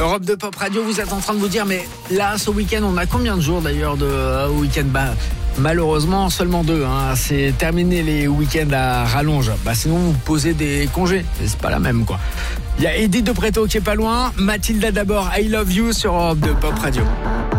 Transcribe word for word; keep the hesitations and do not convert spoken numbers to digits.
Europe deux Pop Radio, vous êtes en train de vous dire, mais là, ce week-end, on a combien de jours d'ailleurs de euh, week-end? Bah, malheureusement, seulement deux. Hein. C'est terminé les week-ends à rallonge. Bah, sinon, vous posez des congés. C'est pas la même, quoi. Il y a Edith de Préto qui est pas loin. Mathilda d'abord, I Love You sur Europe deux Pop Radio.